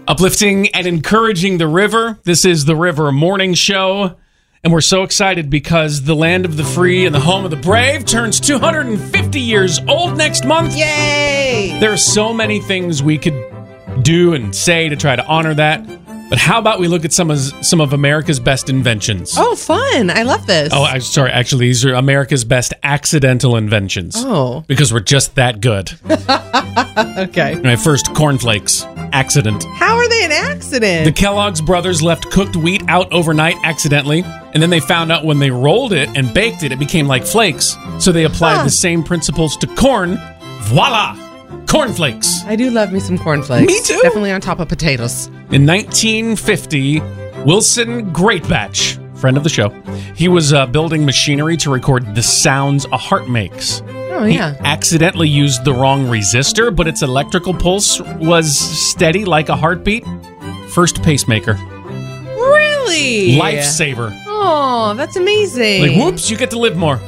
Uplifting and encouraging the river. This is the River Morning Show. And we're so excited because the land of the free and the home of the brave turns 250 years old next month. Yay! There are so many things we could do and say to try to honor that. But how about we look at some of America's best inventions? Oh, fun. I love this. Oh, sorry. Actually, these are America's best accidental inventions. Oh. Because we're just that good. Okay. My first cornflakes. Accident. How are they an accident? The Kellogg's brothers left cooked wheat out overnight accidentally, and then they found out when they rolled it and baked it, it became like flakes. So they applied the same principles to corn. Voila! Cornflakes. I do love me some cornflakes. Me too. Definitely on top of potatoes. In 1950, Wilson Greatbatch, friend of the show, he was building machinery to record the sounds a heart makes. Oh, yeah. He accidentally used the wrong resistor, but its electrical pulse was steady like a heartbeat. First pacemaker. Really? Lifesaver. Oh, that's amazing. Like, whoops, you get to live more.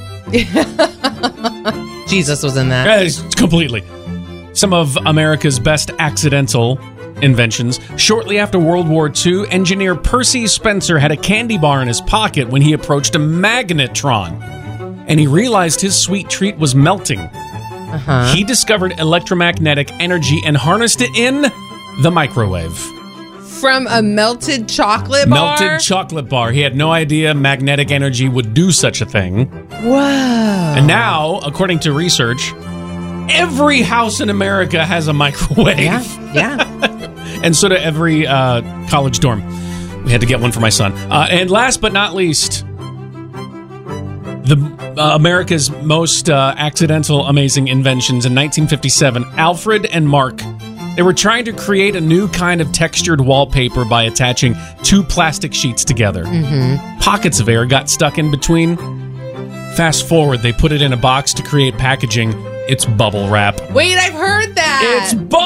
Jesus was in that. Completely. Some of America's best accidental inventions. Shortly after World War II, engineer Percy Spencer had a candy bar in his pocket when he approached a magnetron. And he realized his sweet treat was melting. He discovered electromagnetic energy and harnessed it in the microwave. From a melted chocolate bar? Melted chocolate bar. He had no idea magnetic energy would do such a thing. Whoa. And now, according to research, every house in America has a microwave. Yeah. And so do every college dorm. We had to get one for my son. And last but not least, America's most accidental, amazing inventions. In 1957, Alfred and Mark, they were trying to create a new kind of textured wallpaper by attaching two plastic sheets together. Pockets of air got stuck in between. Fast forward, they put it in a box to create packaging. It's bubble wrap. Wait, I've heard that. It's